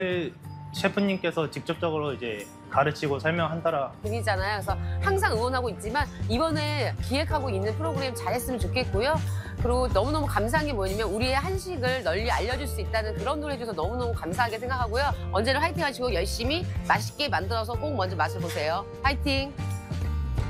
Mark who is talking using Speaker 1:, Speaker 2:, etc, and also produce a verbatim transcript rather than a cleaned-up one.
Speaker 1: 셰프님께서 직접적으로 이제 가르치고 설명한다라.
Speaker 2: 분이잖아요. 그래서 항상 응원하고 있지만 이번에 기획하고 있는 프로그램 잘했으면 좋겠고요. 그리고 너무너무 감사한 게 뭐냐면 우리의 한식을 널리 알려줄 수 있다는 그런 걸 해줘서 너무너무 감사하게 생각하고요. 언제나 화이팅 하시고 열심히 맛있게 만들어서 꼭 먼저 맛을 보세요. 화이팅!